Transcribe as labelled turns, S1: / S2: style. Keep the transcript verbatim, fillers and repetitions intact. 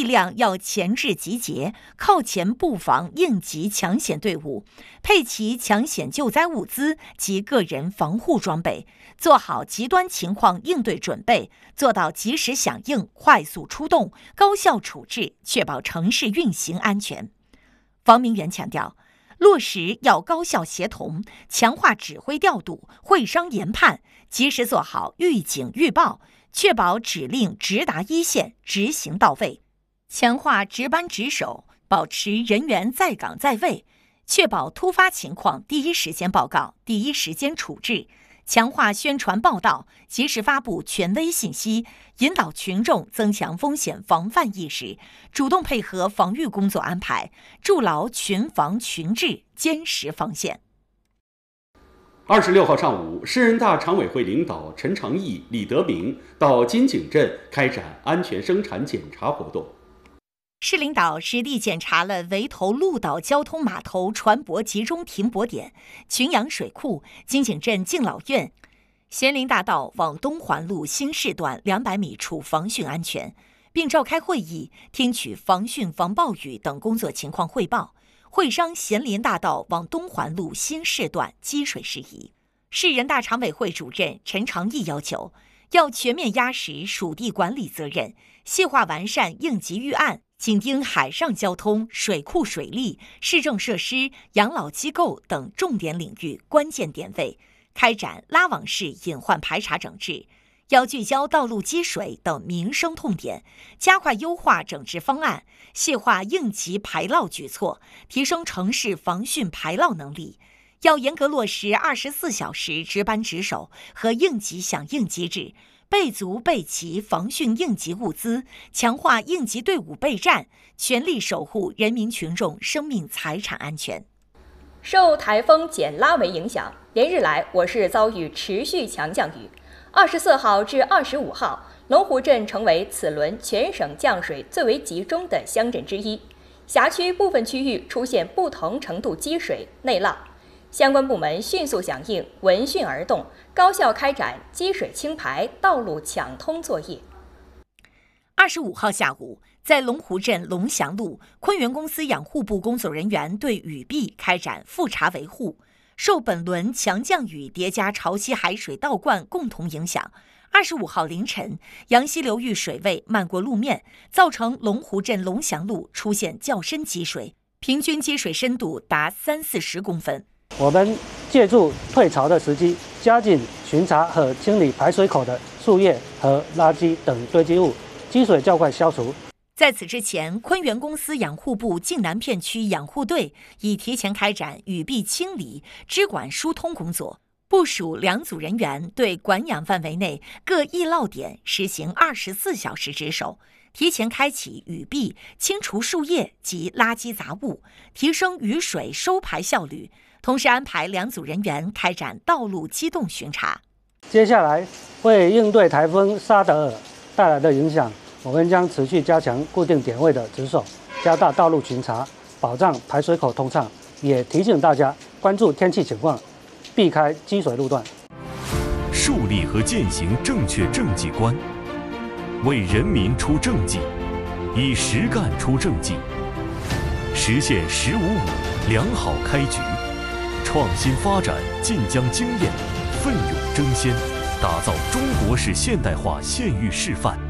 S1: 量要前置集结，靠前布防应急抢险队伍，配齐抢险救灾物资及个人防护装备，做好极端情况应对准备，做到及时响应、快速出动、高效处置，确保城市运行安全。房明远强调，落实要高效协同，强化指挥调度、会商研判，及时做好预警预报，确保指令直达一线，执行到位。强化值班值守，保持人员在岗在位，确保突发情况第一时间报告、第一时间处置。强化宣传报道，及时发布权威信息，引导群众增强风险防范意识，主动配合防御工作安排，筑牢群防群治坚实防线。
S2: 二十六号上午，市人大常委会领导陈长义、李德明到金井镇开展安全生产检查活动。
S1: 市领导实地检查了围头鹿岛交通码头船舶集中停泊点、群羊水库、金井镇敬老院、咸林大道往东环路新市段两百米处防汛安全，并召开会议，听取防汛防暴雨等工作情况汇报，会商咸林大道往东环路新市段积水事宜。市人大常委会主任陈长义要求，要全面压实属地管理责任，细化完善应急预案，紧盯海上交通、水库水利、市政设施、养老机构等重点领域关键点位，开展拉网式隐患排查整治。要聚焦道路积水等民生痛点，加快优化整治方案，细化应急排涝举措，提升城市防汛排涝能力。要严格落实二十四小时值班值守和应急响应机制，备足备齐防汛应急物资，强化应急队伍备战，全力守护人民群众生命财产安全。
S3: 受台风简拉维影响，连日来我市遭遇持续强降雨。二十四号至二十五号，龙湖镇成为此轮全省降水最为集中的乡镇之一，辖区部分区域出现不同程度积水、内涝。相关部门迅速响应，闻讯而动，高效开展积水清排、道路抢通作业。
S1: 二十五号下午，在龙湖镇龙祥路，昆源公司养护部工作人员对雨壁开展复查维护。受本轮强降雨叠加潮汐海水倒灌共同影响，二十五号凌晨，杨溪流域水位漫过路面，造成龙湖镇龙祥路出现较深积水，平均积水深度达三四十公分。
S4: 我们借助退潮的时机，加紧巡查和清理排水口的树叶和垃圾等堆积物，积水较快消除。
S1: 在此之前，昆源公司养护部晋南片区养护队已提前开展雨壁清理、支管疏通工作，部署两组人员对管养范围内各易涝点实行二十四小时值守，提前开启雨壁清除树叶及垃圾杂物，提升雨水收排效率。同时安排两组人员开展道路机动巡查。
S4: 接下来，为应对台风沙德尔带来的影响，我们将持续加强固定点位的值守，加大道路巡查，保障排水口通畅。也提醒大家关注天气情况，避开积水路段。
S5: 树立和践行正确政绩观，为人民出政绩，以实干出政绩，实现“十五五”良好开局。创新发展晋江经验，奋勇争先，打造中国式现代化县域示范。